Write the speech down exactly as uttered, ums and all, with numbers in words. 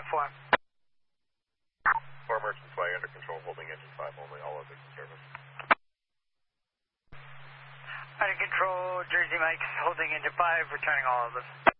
four. Four merchant flag under control, holding engine five only, all others in service. Under control, Jersey Mike's holding engine five, returning all of us.